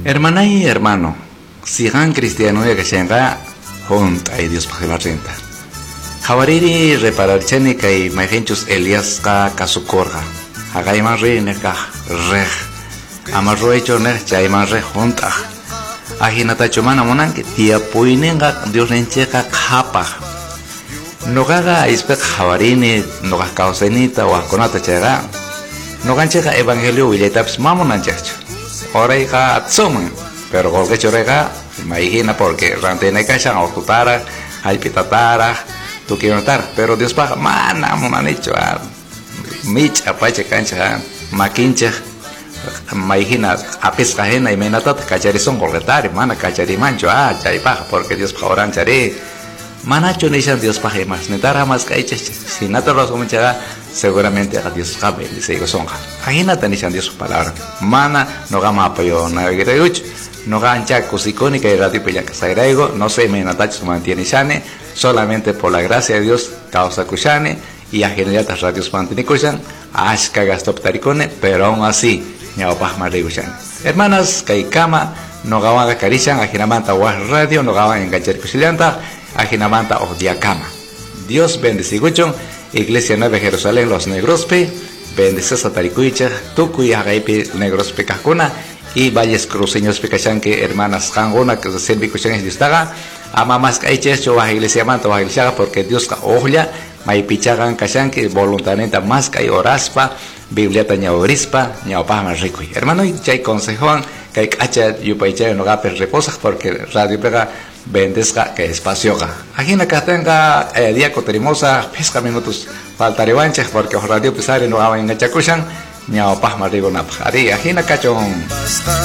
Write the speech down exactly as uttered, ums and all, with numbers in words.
Hermana y hermano, sigan cristiano ya que llega junta y Dios para la renta. Javariri reparar chenica y magenchus Elias ka kasukorga. Hagaiman re neka rej. Amarro hecho ne chaiman re junta. Ahinata chumana monan que tia puinenga Dios lencheca kapa. Nogaga ispek javarini noga causenita o aconata chega. Nogancheca evangelio villetaps mamonan chacho. Oreja atsuman, pero golque chorega, imagina porque rantene cachan o tutara, hay pitatara, tu quiero notar, pero Dios paga, mana, monanicho, mich, apache cancha, maquincha, imagina, a pesca ajena y menatat, cacharizón golgetari, mana, cacharimancho, ah, chay paga, porque Dios paga oran chari. Manacho nishan Dios paga más, netara más caiches, si nata los comienza seguramente a Dios cabe, dice digo sonja. Ajena nishan Dios su palabra. Mana no gama apoyo na gireuch, no gancha cusicónica y radio pilla casairaigo, no se me natach mantiene shane, solamente por la gracia de Dios causa cushane y a generar radios mantiene cushan, ashka gastop taricone, pero aún así, ñaopaj marigushan. Hermanas, kaikama, no gawan carishan, ajinamanta was radio, no gawan enganchar cusilanta, ajinamanta o diacama. Dios bendice guchon, Iglesia Nueva Jerusalén, los Negrospe, bendice Sataricuicha, Tucuy Agaipi Negrospe Cajuna y Valles Cruceños Picachanque, hermanas Jangona, que se sirve cuchanes de estaga, ama más que hecho baja iglesia manta baja iglesia porque Dios ka ohlia, mai pichagan cachanque, voluntariamente más que oraspa, Biblia taña orispa, ñaopa más rico. Hermano, y chay consejoan, que hay cacha yupaicha no gapes reposas porque radio pega bendezca que espacio ga. Aquí en acá tenga eh, día coterimosa, pesca minutos falta revanchas porque radio pesare no hagan en chacushan, ñaopa más rico nap. Ari, aquí en acá chon.